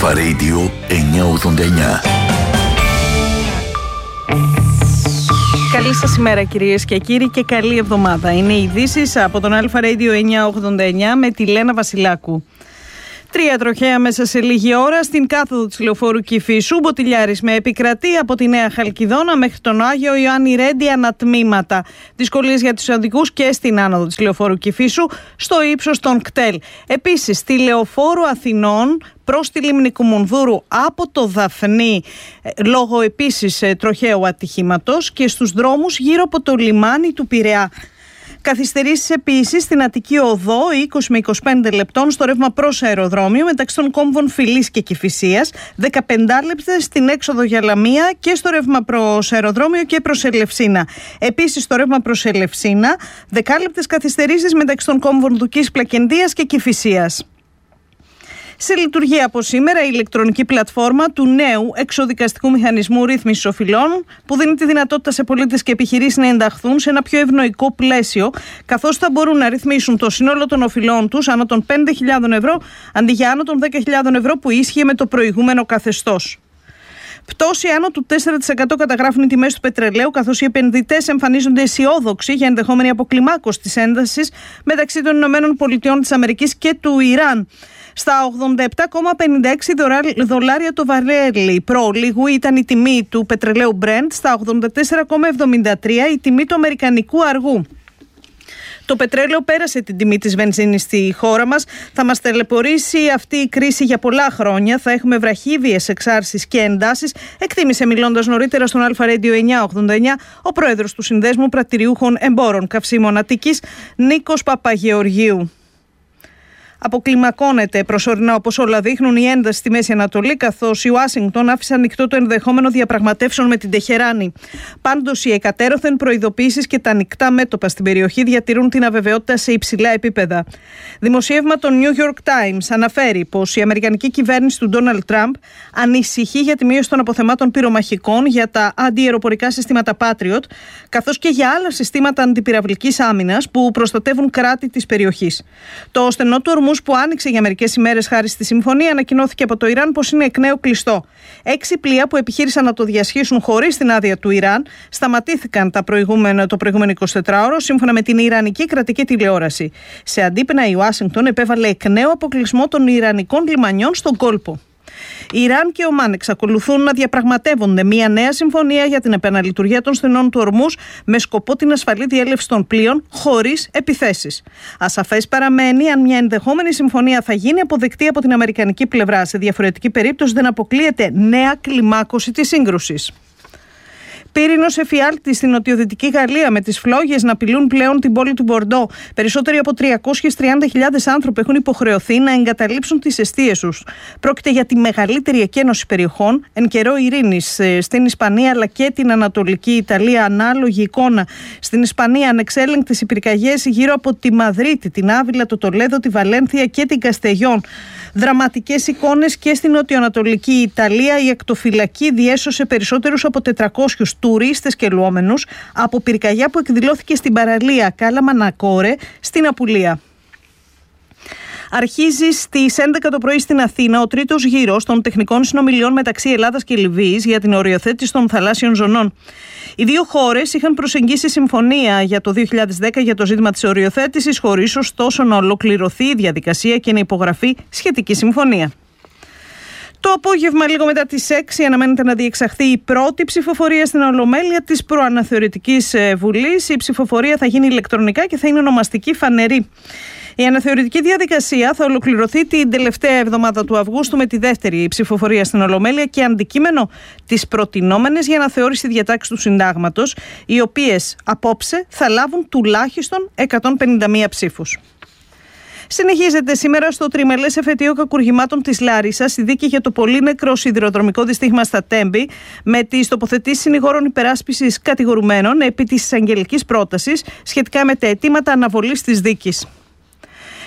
Αλφα Radio 989. Καλή σας ημέρα κυρίες και κύριοι και καλή εβδομάδα. Είναι οι ειδήσεις από τον Αλφα Radio 989 με τη Λένα Βασιλάκου. 3 τροχαία μέσα σε λίγη ώρα στην κάθοδο της λεωφόρου Κηφίσου. Μποτιλιάρισμα επικρατεί από τη Νέα Χαλκιδόνα μέχρι τον Άγιο Ιωάννη Ρέντι ανατμήματα. Δυσκολίες για τους οδηγούς και στην άνοδο της λεωφόρου Κηφίσου στο ύψος των κτέλ. Επίσης στη λεωφόρο Αθηνών προς τη λίμνη Κουμουνδούρου από το Δαφνί λόγω επίσης τροχαίου ατυχήματος και στους δρόμους γύρω από το λιμάνι του Πειραιά. Καθυστερήσεις επίσης στην Αττική Οδό 20 με 25 λεπτών στο ρεύμα προς αεροδρόμιο μεταξύ των κόμβων Φιλής και Κηφισίας, 15 λεπτές στην έξοδο για Λαμία και στο ρεύμα προς αεροδρόμιο και προς Ελευσίνα. Επίσης στο ρεύμα προς Ελευσίνα 10 λεπτές καθυστερήσεις μεταξύ των κόμβων Δουκής, Πλακεντίας και Κηφισίας. Σε λειτουργία από σήμερα η ηλεκτρονική πλατφόρμα του νέου εξοδικαστικού μηχανισμού ρύθμισης οφειλών που δίνει τη δυνατότητα σε πολίτες και επιχειρήσεις να ενταχθούν σε ένα πιο ευνοϊκό πλαίσιο, καθώς θα μπορούν να ρυθμίσουν το σύνολο των οφειλών τους άνω των 5.000 ευρώ αντί για άνω των 10.000 ευρώ που ίσχυε με το προηγούμενο καθεστώς. Πτώση άνω του 4% καταγράφουν οι τιμές του πετρελαίου, καθώς οι επενδυτές εμφανίζονται αισιόδοξοι για ενδεχόμενη αποκλιμάκωση της έντασης μεταξύ των ΗΠΑ και του Ιράν. Στα 87,56 δολάρια το βαρέλι πρόλιγου ήταν η τιμή του πετρελαίου Brent, στα 84,73 η τιμή του αμερικανικού αργού. Το πετρέλαιο πέρασε την τιμή της βενζίνης στη χώρα μας. Θα μας ταλαιπωρήσει αυτή η κρίση για πολλά χρόνια. Θα έχουμε βραχύβιες εξάρσεις και εντάσεις, εκτίμησε μιλώντας νωρίτερα στον Αλφα Radio 989 ο πρόεδρος του Συνδέσμου Πρατηριούχων Εμπόρων Καυσίμων Αττικής, Νίκος Παπαγεωργίου. Αποκλιμακώνεται προσωρινά, όπως όλα δείχνουν, η ένταση στη Μέση Ανατολή, καθώς η Ουάσιγκτον άφησε ανοιχτό το ενδεχόμενο διαπραγματεύσεων με την Τεχεράνη. Πάντως, οι εκατέρωθεν προειδοποίησεις και τα ανοιχτά μέτωπα στην περιοχή διατηρούν την αβεβαιότητα σε υψηλά επίπεδα. Δημοσίευμα των New York Times αναφέρει πως η αμερικανική κυβέρνηση του Ντόναλντ Τραμπ ανησυχεί για τη μείωση των αποθεμάτων πυρομαχικών για τα αντιαεροπορικά συστήματα Patriot, καθώς και για άλλα συστήματα αντιπυραυλικής άμυνας που προστατεύουν κράτη της περιοχής. Το στενό του ορμού που άνοιξε για μερικές ημέρες χάρη στη συμφωνία, ανακοινώθηκε από το Ιράν πως είναι εκ νέου κλειστό. 6 πλοία που επιχείρησαν να το διασχίσουν χωρίς την άδεια του Ιράν σταματήθηκαν το προηγούμενο 24ωρο, σύμφωνα με την Ιρανική κρατική τηλεόραση. Σε αντίπεινα, η Ουάσιγκτον επέβαλε εκ νέου αποκλεισμό των Ιρανικών λιμανιών στον κόλπο. Ιράν και Ομάν εξακολουθούν να διαπραγματεύονται μια νέα συμφωνία για την επαναλειτουργία των στενών του ορμούς με σκοπό την ασφαλή διέλευση των πλοίων χωρίς επιθέσεις. Ασαφές παραμένει αν μια ενδεχόμενη συμφωνία θα γίνει αποδεκτή από την αμερικανική πλευρά. Σε διαφορετική περίπτωση δεν αποκλείεται νέα κλιμάκωση της σύγκρουσης. Πύρινος εφιάλτης στην νοτιοδυτική Γαλλία, με τις φλόγες να απειλούν πλέον την πόλη του Μπορντό. Περισσότεροι από 330.000 άνθρωποι έχουν υποχρεωθεί να εγκαταλείψουν τις εστίες τους. Πρόκειται για τη μεγαλύτερη εκένωση περιοχών εν καιρό ειρήνης στην Ισπανία αλλά και την Ανατολική Ιταλία. Ανάλογη εικόνα στην Ισπανία, ανεξέλεγκτες οι πυρκαγιές γύρω από τη Μαδρίτη, την Άβυλα, το Τολέδο, τη Βαλένθια και την Καστεγιόν. Δραματικές εικόνες και στην νοτιοανατολική Ιταλία. Η ακτοφυλακή διέσωσε περισσότερους από 400 τουρίστες και λουόμενους από πυρκαγιά που εκδηλώθηκε στην παραλία Κάλαμα Νακόρε στην Απουλία. Αρχίζει στις 11 το πρωί στην Αθήνα ο τρίτος γύρος των τεχνικών συνομιλιών μεταξύ Ελλάδας και Λιβύης για την οριοθέτηση των θαλάσσιων ζωνών. Οι δύο χώρες είχαν προσεγγίσει συμφωνία για το 2010 για το ζήτημα της οριοθέτησης, χωρίς ωστόσο να ολοκληρωθεί η διαδικασία και να υπογραφεί σχετική συμφωνία. Το απόγευμα, λίγο μετά τις 6, αναμένεται να διεξαχθεί η πρώτη ψηφοφορία στην Ολομέλεια της προαναθεωρητικής Βουλής. Η ψηφοφορία θα γίνει ηλεκτρονικά και θα είναι ονομαστική φανερή. Η αναθεωρητική διαδικασία θα ολοκληρωθεί την τελευταία εβδομάδα του Αυγούστου με τη δεύτερη ψηφοφορία στην Ολομέλεια και αντικείμενο τις προτινόμενες για αναθεώρηση διατάξεις του Συντάγματος, οι οποίες απόψε θα λάβουν τουλάχιστον 151 ψήφους. Συνεχίζεται σήμερα στο τριμελές εφετείο κακουργημάτων της Λάρισσας η δίκη για το πολύ νεκρό σιδηροδρομικό δυστύχημα στα Τέμπη, με τις τοποθετήσεις συνηγόρων υπεράσπισης κατηγορουμένων επί της εισαγγελικής πρότασης σχετικά με τα αιτήματα αναβολής της δίκης.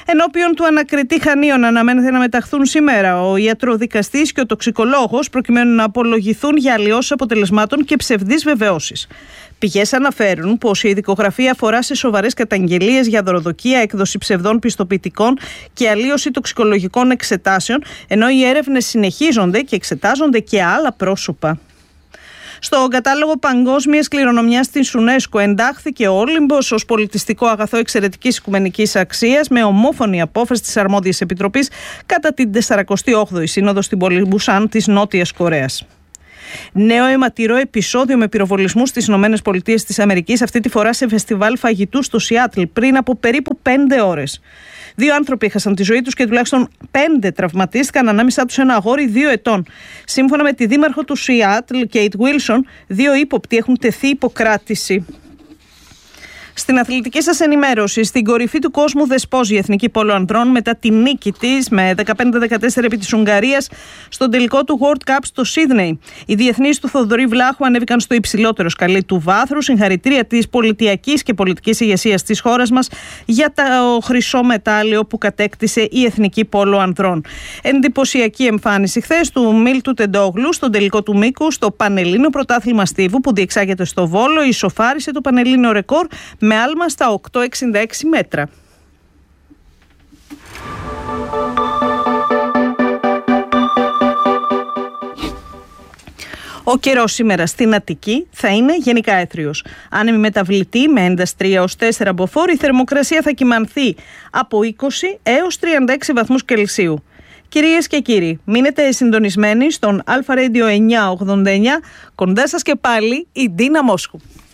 Ενώπιον του ανακριτή Χανίων αναμένεται να μεταχθούν σήμερα ο ιατροδικαστής και ο τοξικολόγος προκειμένου να απολογηθούν για αλλοιώσεις αποτελεσμάτων και ψευδείς βεβαιώσεις. Πηγές αναφέρουν πως η ειδικογραφία αφορά σε σοβαρές καταγγελίες για δωροδοκία, έκδοση ψευδών πιστοποιητικών και αλλοίωση τοξικολογικών εξετάσεων, ενώ οι έρευνες συνεχίζονται και εξετάζονται και άλλα πρόσωπα. Στο κατάλογο παγκόσμιας κληρονομιάς της UNESCO εντάχθηκε ο Όλυμπος ως πολιτιστικό αγαθό εξαιρετικής οικουμενικής αξίας με ομόφωνη απόφαση της αρμόδιας επιτροπής κατά την 48η Σύνοδο στην πόλη Μπουσάν της Νότιας Κορέας. Νέο αιματηρό επεισόδιο με πυροβολισμούς στις ΗΠΑ, αυτή τη φορά σε φεστιβάλ φαγητού στο Σιάτλ πριν από περίπου 5 ώρες. 2 άνθρωποι έχασαν τη ζωή τους και τουλάχιστον 5 τραυματίστηκαν, ανάμεσά τους ένα αγόρι 2 ετών. Σύμφωνα με τη δήμαρχο του Σιάτλ, Κέιτ Βίλσον, 2 ύποπτοι έχουν τεθεί υποκράτηση. Στην αθλητική σας ενημέρωση, στην κορυφή του κόσμου δεσπόζει η Εθνική Πόλο Ανδρών μετά τη νίκη της με 15-14 επί της Ουγγαρίας στον τελικό του World Cup στο Σίδνεϊ. Οι διεθνείς του Θοδωρή Βλάχου ανέβηκαν στο υψηλότερο σκαλί του βάθρου. Συγχαρητήρια της πολιτιακής και πολιτικής ηγεσίας της χώρας μας για το χρυσό μετάλλιο που κατέκτησε η Εθνική Πόλο Ανδρών. Εντυπωσιακή εμφάνιση χθες του Μίλτου Τεντόγλου στον τελικό του μήκου στο Πανελλήνιο Πρωτάθλημα Στίβου που διεξάγεται στο Βόλο. Ισοφάρισε το Πανελλήνιο ρεκόρ με άλμα στα 8,66 μέτρα. Ο καιρός σήμερα στην Αττική θα είναι γενικά έθριος. Άνεμη μεταβλητή με ένταση 3 ως 4 μποφόρ, η θερμοκρασία θα κυμανθεί από 20 έως 36 βαθμούς Κελσίου. Κυρίες και κύριοι, μείνετε συντονισμένοι στον Αλφα Radio 989, κοντά σας και πάλι η Ντίνα Μόσχου.